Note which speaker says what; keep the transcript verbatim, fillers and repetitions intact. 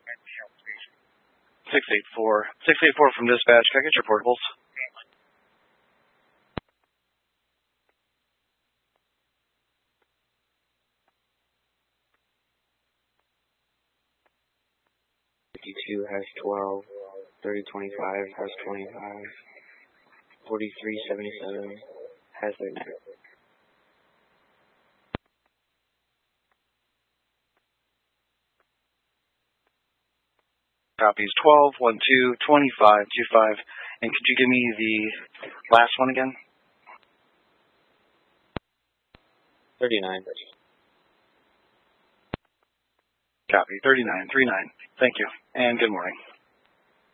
Speaker 1: six eight four. six eight four from dispatch. Can I get your portables?
Speaker 2: fifty-two has twelve. thirty twenty-five has twenty-five. forty-three seventy-seven has thirty-nine.
Speaker 1: Copies twelve, one two, twenty-five, two five. And could you give me the last one again?
Speaker 2: thirty-nine.
Speaker 1: Copy, thirty-nine, three nine. Thank you, and good morning.